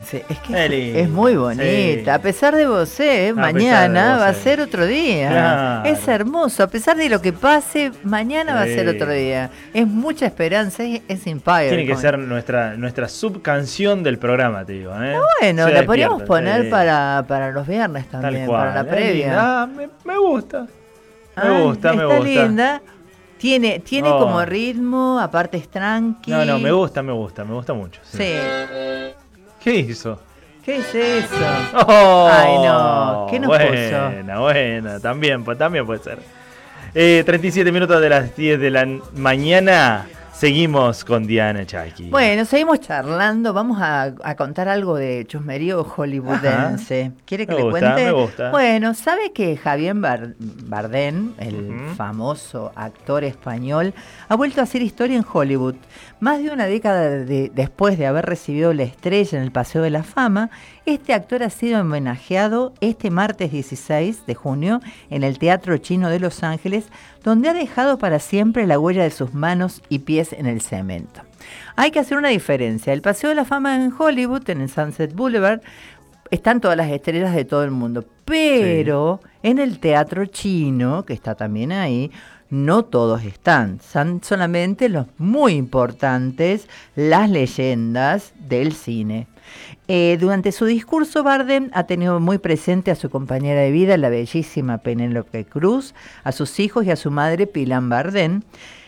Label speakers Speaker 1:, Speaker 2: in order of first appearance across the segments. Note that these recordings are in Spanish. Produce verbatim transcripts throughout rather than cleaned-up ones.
Speaker 1: Sí, es que es, es muy bonita. Sí. A pesar de vos, eh, mañana vos, va a ser otro día. Claro. Es hermoso. A pesar de lo que pase, mañana sí. va a ser otro día. Es mucha esperanza. Es, es Empire.
Speaker 2: Tiene que con... ser nuestra nuestra subcanción del programa, te digo. ¿eh?
Speaker 1: No, bueno, Se la podríamos poner sí. para, para los viernes también, para la previa.
Speaker 2: Ah, me, me gusta. Me
Speaker 1: ah,
Speaker 2: gusta, me
Speaker 1: está
Speaker 2: gusta.
Speaker 1: linda. Tiene, tiene oh. como ritmo, aparte es tranqui.
Speaker 2: No, no, me gusta, me gusta, me gusta mucho. Sí.
Speaker 1: sí.
Speaker 2: ¿Qué hizo?
Speaker 1: ¿Qué es eso?
Speaker 2: Oh,
Speaker 1: Ay, no. ¿Qué nos
Speaker 2: buena,
Speaker 1: puso?
Speaker 2: Buena, buena. También, también puede ser. Eh, treinta y siete minutos de las diez de la mañana. Seguimos con Diana Chaki.
Speaker 1: Bueno, seguimos charlando. Vamos a, a contar algo de chusmerío hollywoodense. Ajá. ¿Quiere que
Speaker 2: me
Speaker 1: le
Speaker 2: gusta,
Speaker 1: cuente?
Speaker 2: Me gusta.
Speaker 1: Bueno, ¿sabe que Javier Bar- Bardem, el uh-huh. famoso actor español, ha vuelto a hacer historia en Hollywood? Más de una década de, después de haber recibido la estrella en el Paseo de la Fama, este actor ha sido homenajeado este martes dieciséis de junio en el Teatro Chino de Los Ángeles, donde ha dejado para siempre la huella de sus manos y pies en el cemento. Hay que hacer una diferencia. El Paseo de la Fama en Hollywood, en el Sunset Boulevard, están todas las estrellas de todo el mundo, pero sí. en el Teatro Chino, que está también ahí, no todos están, son solamente los muy importantes, las leyendas del cine. Eh, durante su discurso, Bardem ha tenido muy presente a su compañera de vida, la bellísima Penélope Cruz, a sus hijos y a su madre, Pilar Bardem,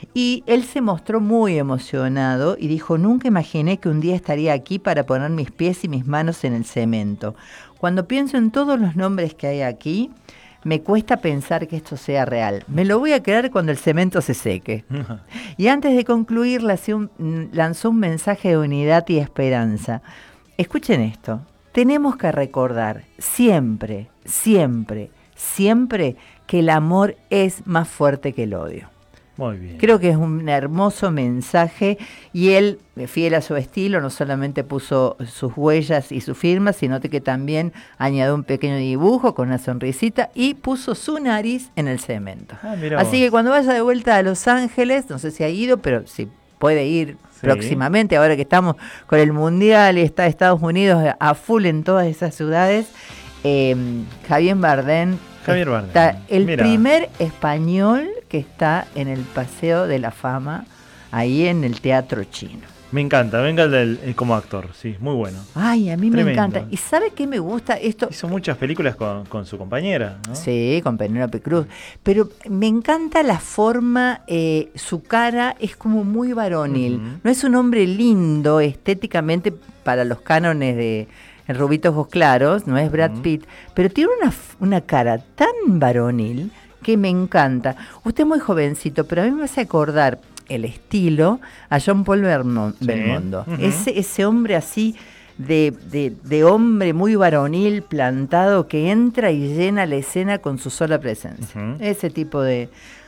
Speaker 1: y él se mostró muy emocionado y dijo: nunca imaginé que un día estaría aquí para poner mis pies y mis manos en el cemento. Cuando pienso en todos los nombres que hay aquí, me cuesta pensar que esto sea real. Me lo voy a creer cuando el cemento se seque. Y antes de concluir, lanzó un mensaje de unidad y esperanza. Escuchen esto. Tenemos que recordar siempre, siempre, siempre que el amor es más fuerte que el odio.
Speaker 2: Muy bien.
Speaker 1: Creo que es un hermoso mensaje y él, fiel a su estilo, no solamente puso sus huellas y su firma, sino que también añadió un pequeño dibujo con una sonrisita y puso su nariz en el cemento.
Speaker 2: Ah,
Speaker 1: así que cuando vaya de vuelta a Los Ángeles, no sé si ha ido, pero si puede ir sí. próximamente, ahora que estamos con el Mundial y está Estados Unidos a full en todas esas ciudades, eh, Javier Bardem
Speaker 2: Javier Bardem.
Speaker 1: Está el
Speaker 2: Mira.
Speaker 1: primer español que está en el Paseo de la Fama, ahí en el Teatro Chino.
Speaker 2: Me encanta, venga el, del, el como actor, sí, muy bueno.
Speaker 1: Ay, a mí
Speaker 2: Tremendo.
Speaker 1: Me encanta. ¿Y sabe qué me gusta? Esto
Speaker 2: hizo muchas películas con, con su compañera, ¿no?
Speaker 1: Sí, con Penélope Cruz. Pero me encanta la forma, eh, su cara es como muy varonil. Uh-huh. No es un hombre lindo estéticamente para los cánones de el rubito ojos claros, no es Brad uh-huh. Pitt, pero tiene una, una cara tan varonil que me encanta. Usted es muy jovencito, pero a mí me hace acordar el estilo a John Paul Belmondo. Sí. Uh-huh. Ese, ese hombre así de, de, de hombre muy varonil, plantado, que entra y llena la escena con su sola presencia. Uh-huh. Ese tipo de...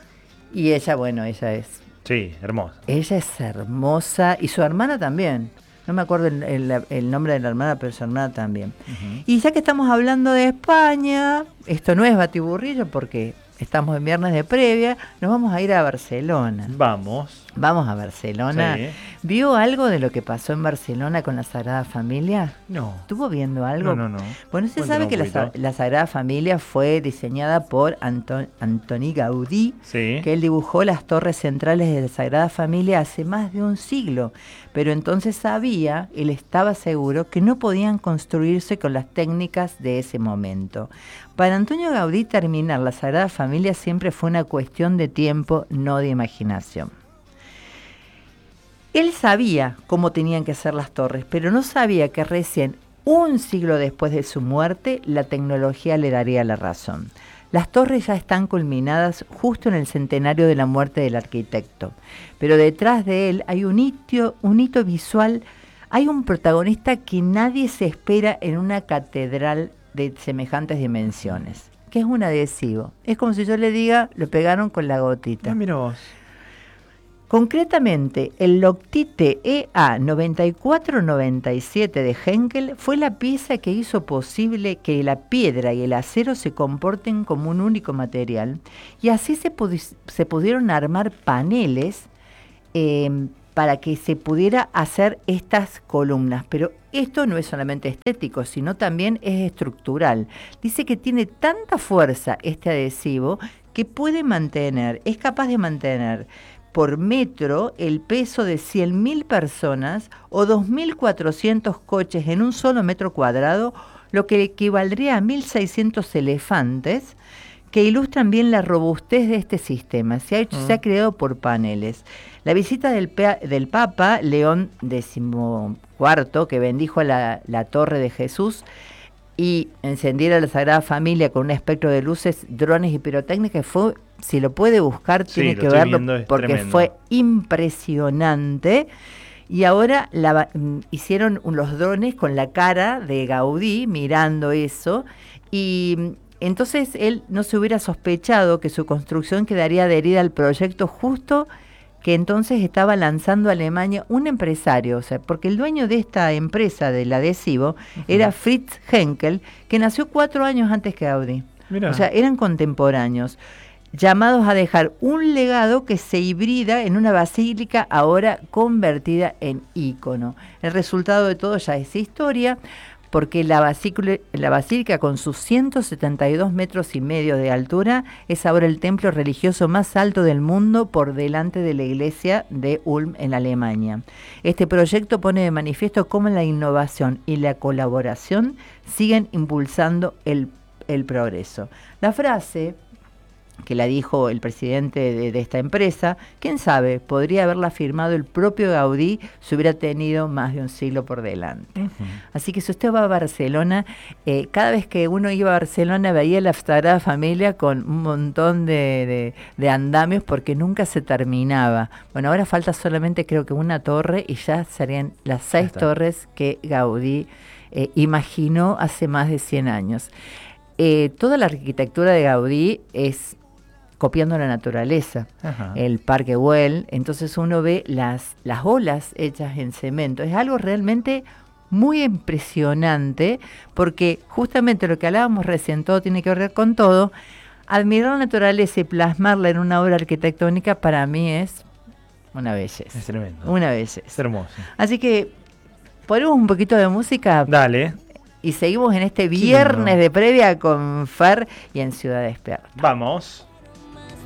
Speaker 1: Y ella, bueno, ella es...
Speaker 2: Sí, hermosa.
Speaker 1: Ella es hermosa y su hermana también. No me acuerdo el, el, el nombre de la hermana, pero su hermana también. Uh-huh. Y ya que estamos hablando de España, esto no es batiburrillo porque estamos en viernes de previa, nos vamos a ir a Barcelona.
Speaker 2: Vamos.
Speaker 1: Vamos a Barcelona. Sí. ¿Vio algo de lo que pasó en Barcelona con la Sagrada Familia?
Speaker 2: No.
Speaker 1: ¿Estuvo viendo algo?
Speaker 2: No, no, no.
Speaker 1: Bueno, usted sabe que la, la Sagrada Familia fue diseñada por Anton, Antoni Gaudí,
Speaker 2: sí.
Speaker 1: que él dibujó las torres centrales de la Sagrada Familia hace más de un siglo. Pero entonces sabía, él estaba seguro, que no podían construirse con las técnicas de ese momento. Para Antonio Gaudí, terminar la Sagrada Familia siempre fue una cuestión de tiempo, no de imaginación. Él sabía cómo tenían que ser las torres, pero no sabía que recién un siglo después de su muerte, la tecnología le daría la razón. Las torres ya están culminadas justo en el centenario de la muerte del arquitecto, pero detrás de él hay un hito, un hito visual, hay un protagonista que nadie se espera en una catedral de semejantes dimensiones, que es un adhesivo. Es como si yo le diga, lo pegaron con la gotita.
Speaker 2: Ah, mira vos.
Speaker 1: Concretamente, el Loctite E A noventa y cuatro noventa y siete de Henkel fue la pieza que hizo posible que la piedra y el acero se comporten como un único material, y así se, pudi- se pudieron armar paneles eh, para que se pudiera hacer estas columnas. Pero esto no es solamente estético, sino también es estructural. Dice que tiene tanta fuerza este adhesivo que puede mantener, es capaz de mantener por metro el peso de cien mil personas o dos mil cuatrocientos coches en un solo metro cuadrado, lo que equivaldría a mil seiscientos elefantes, que ilustran bien la robustez de este sistema. Se ha, hecho, mm. se ha creado por paneles. La visita del, del Papa León decimocuarto, que bendijo la, la Torre de Jesús y encendiera la Sagrada Familia con un espectro de luces, drones y pirotécnicas, fue, si lo puede buscar, sí, tiene que verlo, viendo, porque tremendo. Fue impresionante. Y ahora la, hicieron los drones con la cara de Gaudí mirando eso, y entonces él no se hubiera sospechado que su construcción quedaría adherida al proyecto justo que entonces estaba lanzando Alemania un empresario, o sea, porque el dueño de esta empresa del adhesivo uh-huh. era Fritz Henkel, que nació cuatro años antes que Gaudí. Mirá. O sea, eran contemporáneos, llamados a dejar un legado que se hibrida en una basílica ahora convertida en ícono. El resultado de todo ya es historia, porque la basílica, la basílica con sus ciento setenta y dos metros y medio de altura es ahora el templo religioso más alto del mundo por delante de la iglesia de Ulm en Alemania. Este proyecto pone de manifiesto cómo la innovación y la colaboración siguen impulsando el, el progreso. La frase que la dijo el presidente de, de esta empresa, quién sabe, podría haberla firmado el propio Gaudí si hubiera tenido más de un siglo por delante. Uh-huh. Así que si usted va a Barcelona, eh, cada vez que uno iba a Barcelona veía la Sagrada Familia con un montón de, de, de andamios porque nunca se terminaba. Bueno, ahora falta solamente creo que una torre y ya serían las seis torres que Gaudí eh, imaginó hace más de cien años. Eh, toda la arquitectura de Gaudí es copiando la naturaleza. Ajá. El Parque Güell, entonces uno ve las, las olas hechas en cemento. Es algo realmente muy impresionante, porque justamente lo que hablábamos recién, todo tiene que ver con todo. Admirar la naturaleza y plasmarla en una obra arquitectónica para mí es una belleza.
Speaker 2: Es tremendo.
Speaker 1: Una belleza.
Speaker 2: Es hermoso.
Speaker 1: Así que ponemos un poquito de música.
Speaker 2: Dale.
Speaker 1: Y seguimos en este viernes de previa con Fer y en Ciudad Despierta.
Speaker 2: Vamos.